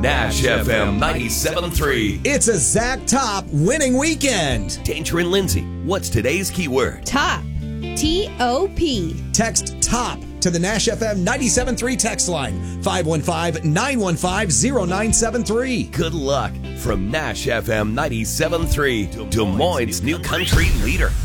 Nash FM 97.3. It's a Zach Top winning weekend. Danger and Lindsay, what's today's keyword? Top. T-O-P. Text TOP to the Nash FM 97.3 text line, 515-915-0973. Good luck from Nash FM 97.3, Des Moines' new country leader.